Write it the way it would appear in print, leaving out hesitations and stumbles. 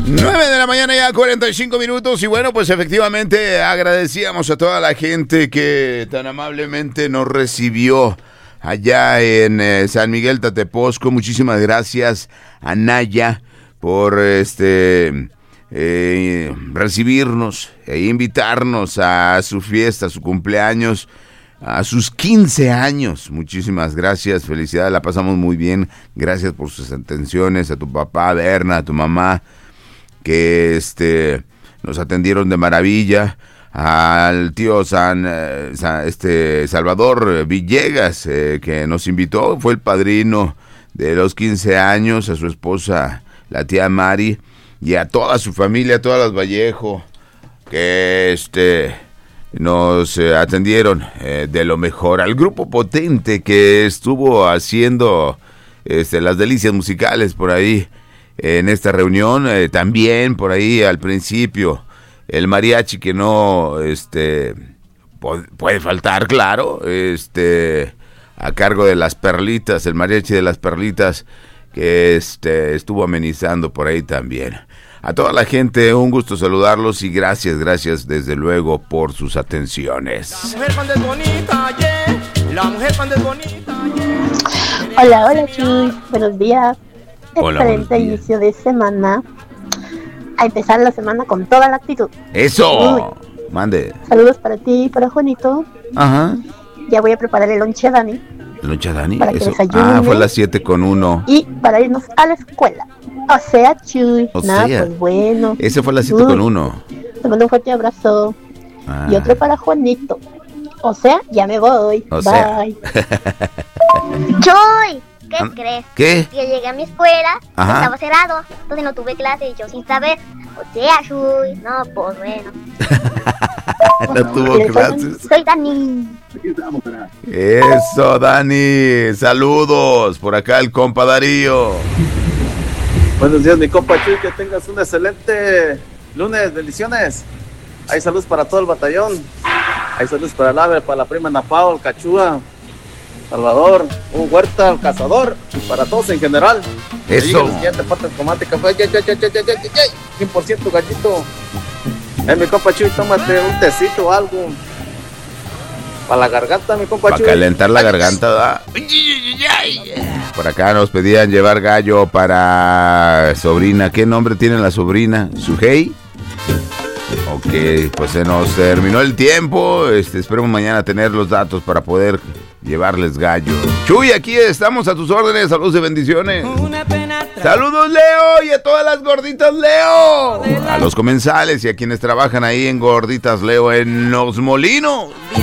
9 de la mañana ya 45 minutos y bueno, pues efectivamente agradecíamos a toda la gente que tan amablemente nos recibió allá en San Miguel Tateposco. Muchísimas gracias a Naya por recibirnos e invitarnos a su fiesta, a su cumpleaños, a sus 15 años. Muchísimas gracias, felicidades, la pasamos muy bien. Gracias por sus atenciones, a tu papá, a Berna, a tu mamá, que nos atendieron de maravilla, al tío Salvador Villegas, que nos invitó, fue el padrino de los 15 años, a su esposa, la tía Mari, y a toda su familia, a todas las Vallejo, que nos atendieron de lo mejor, al grupo Potente que estuvo haciendo las delicias musicales por ahí en esta reunión, también por ahí al principio el mariachi que no puede faltar, claro, a cargo de las Perlitas, el mariachi de las Perlitas, que estuvo amenizando por ahí también. A toda la gente, un gusto saludarlos y gracias desde luego por sus atenciones. La mujer cuando es bonita, yeah. La mujer cuando es bonita, yeah. Hola Chuy, buenos días. Hola, Excelente inicio de semana. A empezar la semana con toda la actitud. ¡Eso! Mande. Saludos para ti y para Juanito. Ajá. Ya voy a preparar el lonche a Dani. ¿El lonche a Dani? Para que Eso. desayune. Fue a las 7:01. Y para irnos a la escuela. O sea, Chuy. O Nada, sea. pues bueno. Ese fue a las 7:01. Te mando un fuerte abrazo. Y otro para Juanito. O sea, ya me voy. O sea. Bye. Chuy, ¿qué crees? ¿Qué? Que llegué a mi escuela, Ajá. estaba cerrado, entonces no tuve clase y yo sin saber. O sea, Chuy, no, pues bueno. No tuvo clases. Soy Dani. Eso, Dani. Saludos. Por acá el compa Darío. Buenos días, mi compa Chuy, que tengas un excelente lunes, bendiciones. Hay saludos para todo el batallón. Hay saludos para el Ave, para la prima Napao, el Cachúa, Salvador, un Huerta, el Cazador, y para todos en general. Eso. La siguiente parte romántica fue 100% gallito. Mi compa Chuy, tómate un tecito o algo. Para la garganta, mi compa Chuy. Para calentar la garganta, ¿verdad? Por acá nos pedían llevar gallo para sobrina. ¿Qué nombre tiene la sobrina? ¿Sujei? Ok, pues se nos terminó el tiempo. Esperemos mañana tener los datos para poder llevarles gallo. Chuy, aquí estamos a tus órdenes. Saludos y bendiciones. Saludos, Leo, y a todas las gorditas Leo. A los comensales y a quienes trabajan ahí en Gorditas Leo en Los Molinos.